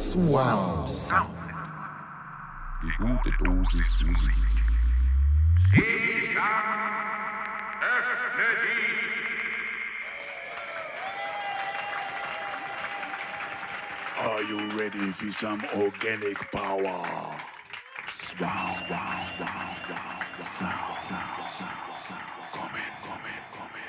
Surround Sound. Die gute Dosis Musik. Sesam, öffne dich! Are you ready for some organic power? Wow, wow, wow, wow, sound, sound, sound, sound. Come in, come in, come in.